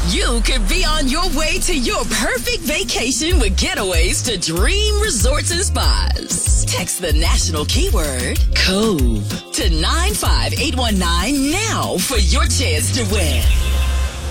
you could be on your way to your perfect vacation with Getaways to Dream Resorts and Spas. Text the national keyword COVE to 95819 now for your chance to win.